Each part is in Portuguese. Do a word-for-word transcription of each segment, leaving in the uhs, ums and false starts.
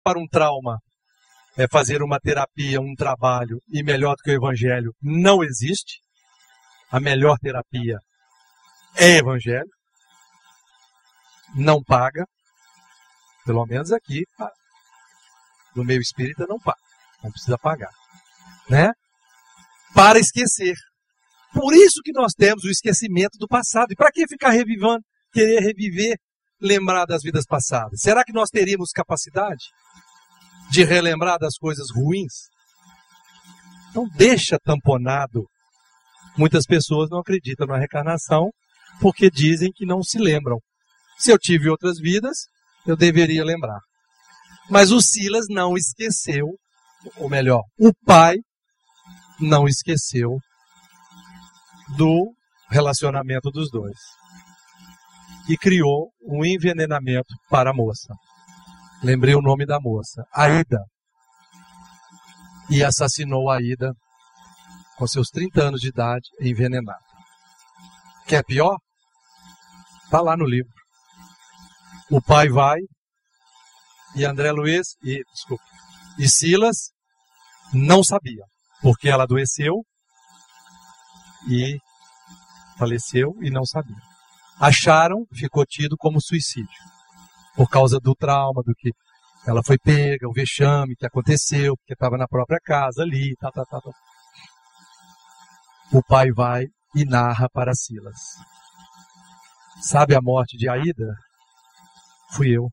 para um trauma é fazer uma terapia, um trabalho, e melhor do que o evangelho não existe. A melhor terapia é evangelho. Não paga. Pelo menos aqui, no meio espírita, não paga. Não precisa pagar. Né? Para esquecer. Por isso que nós temos o esquecimento do passado. E para que ficar revivendo, querer reviver, lembrar das vidas passadas? Será que nós teríamos capacidade de relembrar das coisas ruins? Então deixa tamponado. Muitas pessoas não acreditam na reencarnação porque dizem que não se lembram. Se eu tive outras vidas, eu deveria lembrar. Mas o Silas não esqueceu, ou melhor, o pai não esqueceu do relacionamento dos dois. E criou um envenenamento para a moça. Lembrei o nome da moça, Aida. E assassinou a Aida com seus trinta anos de idade, envenenada. Quer pior? Está lá no livro. O pai vai, e André Luiz, e, desculpa, e Silas não sabia, porque ela adoeceu e faleceu e não sabia. Acharam, ficou tido como suicídio, por causa do trauma, do que ela foi pega, o vexame que aconteceu, porque estava na própria casa ali, tá, tá, tá, tá. O pai vai e narra para Silas. Sabe a morte de Aida? Fui eu.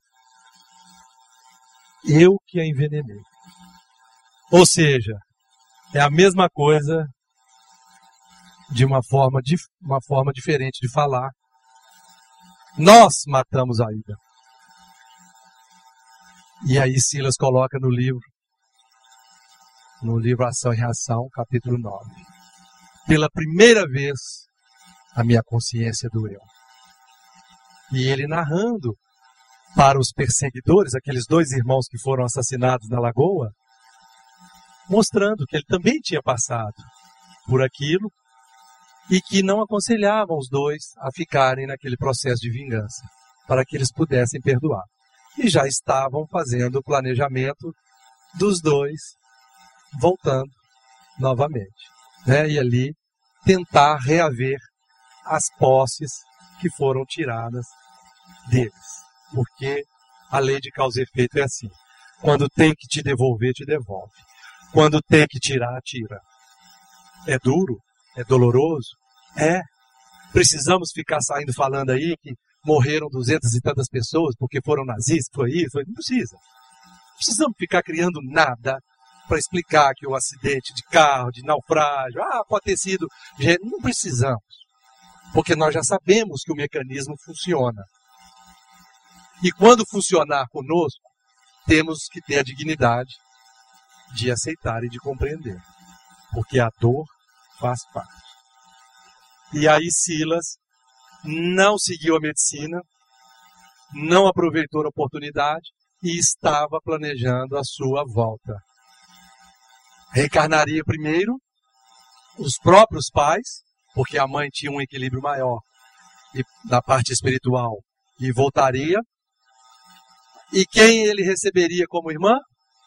Eu que a envenenei. Ou seja, é a mesma coisa de uma forma, de uma forma diferente de falar. Nós matamos Aida. E aí Silas coloca no livro, no livro Ação e Reação, capítulo nove. Pela primeira vez, a minha consciência doeu. E ele narrando para os perseguidores, aqueles dois irmãos que foram assassinados na lagoa, mostrando que ele também tinha passado por aquilo e que não aconselhavam os dois a ficarem naquele processo de vingança, para que eles pudessem perdoar. E já estavam fazendo o planejamento dos dois voltando novamente, né? E ali tentar reaver as posses que foram tiradas deles. Porque a lei de causa e efeito é assim. Quando tem que te devolver, te devolve. Quando tem que tirar, tira. É duro? É doloroso? É. Precisamos ficar saindo falando aí que morreram duzentas e tantas pessoas porque foram nazistas, foi isso? Foi... Não precisa. Não precisamos ficar criando nada para explicar que o acidente de carro, de naufrágio, ah, pode ter sido... Não precisamos. Porque nós já sabemos que o mecanismo funciona. E quando funcionar conosco, temos que ter a dignidade de aceitar e de compreender. Porque a dor faz parte. E aí Silas não seguiu a medicina, não aproveitou a oportunidade e estava planejando a sua volta. Reencarnaria primeiro os próprios pais, porque a mãe tinha um equilíbrio maior e, na parte espiritual, e voltaria. E quem ele receberia como irmã?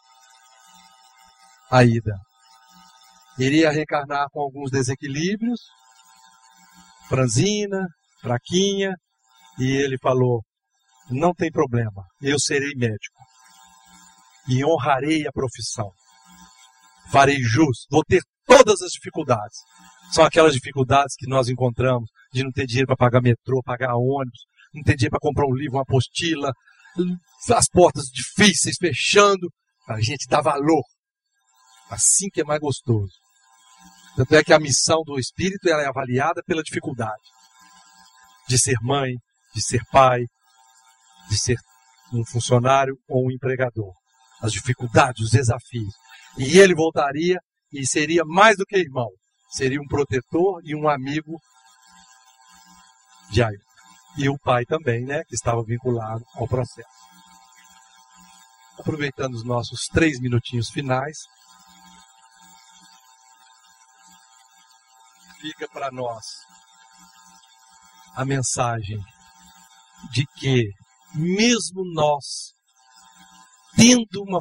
Aida. Iria reencarnar com alguns desequilíbrios, franzina, fraquinha, e ele falou, não tem problema, eu serei médico. E honrarei a profissão. Farei jus, vou ter todas as dificuldades. São aquelas dificuldades que nós encontramos de não ter dinheiro para pagar metrô, pagar ônibus, não ter dinheiro para comprar um livro, uma apostila, as portas difíceis fechando, a gente dá valor. Assim que é mais gostoso. Tanto é que a missão do espírito ela é avaliada pela dificuldade. De ser mãe, de ser pai, de ser um funcionário ou um empregador. As dificuldades, os desafios. E ele voltaria e seria mais do que irmão. Seria um protetor e um amigo de Aida. E o pai também, né, que estava vinculado ao processo. Aproveitando os nossos três minutinhos finais, fica para nós a mensagem de que, mesmo nós tendo uma